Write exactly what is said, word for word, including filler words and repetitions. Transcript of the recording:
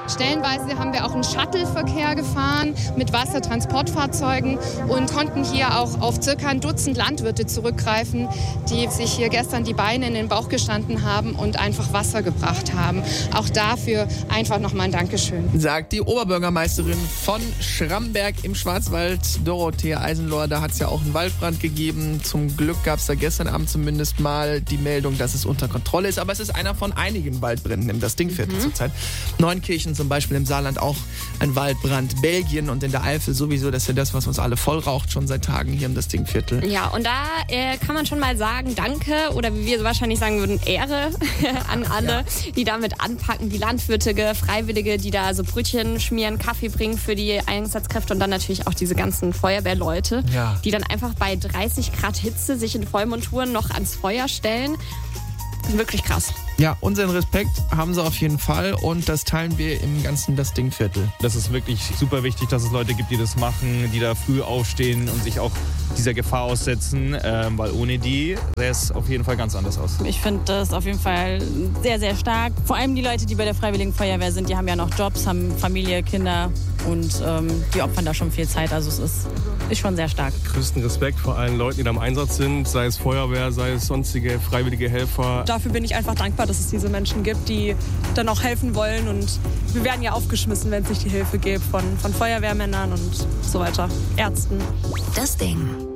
Stellenweise haben wir auch einen Shuttle-Verkehr gefahren mit Wassertransportfahrzeugen und konnten hier auch auf circa ein Dutzend Landwirte zurückgreifen, die sich hier gestern die Beine in den Bauch gestanden haben und einfach Wasser gebracht haben. Auch dafür einfach nochmal ein Dankeschön. Sagt die Oberbürgermeisterin von Schramberg im Schwarzwald, Dorothea Eisenlohr. Da hat es ja auch einen Waldbrand gegeben. Zum Glück gab es da gestern Abend zumindest mal die Meldung, dass es unter Kontrolle ist. Aber es ist einer von einigen Waldbränden im Das-Ding-Viertel mhm. zurzeit. Neunkirchen zum Beispiel, im Saarland auch ein Waldbrand. Belgien und in der Eifel sowieso. Das ist ja das, was uns alle voll raucht schon seit Tagen hier im Das-Ding-Viertel. Ja, und da äh, kann man schon mal sagen, danke oder wie wir wahrscheinlich sagen würden, Ehre an alle, ja. die damit anpacken. Die Landwirte, Freiwillige, die da so Brötchen schmieren, Kaffee bringen für die Einsatzkräfte und dann natürlich auch diese ganzen Feuerwehrleute, ja. die dann einfach bei dreißig Grad Hitze sich in Vollmonturen noch ans Feuer stellen. Das ist wirklich krass. Ja, unseren Respekt haben sie auf jeden Fall und das teilen wir im ganzen Das-Ding-Viertel. Das ist wirklich super wichtig, dass es Leute gibt, die das machen, die da früh aufstehen und sich auch dieser Gefahr aussetzen, ähm, weil ohne die sähe es auf jeden Fall ganz anders aus. Ich finde das auf jeden Fall sehr, sehr stark. Vor allem die Leute, die bei der Freiwilligen Feuerwehr sind, die haben ja noch Jobs, haben Familie, Kinder und ähm, die opfern da schon viel Zeit. Also es ist, ist schon sehr stark. Größten Respekt vor allen Leuten, die da im Einsatz sind, sei es Feuerwehr, sei es sonstige freiwillige Helfer. Dafür bin ich einfach dankbar, dass es diese Menschen gibt, die dann auch helfen wollen. Und wir werden ja aufgeschmissen, wenn es nicht die Hilfe gibt von, von Feuerwehrmännern und so weiter, Ärzten. Das Ding.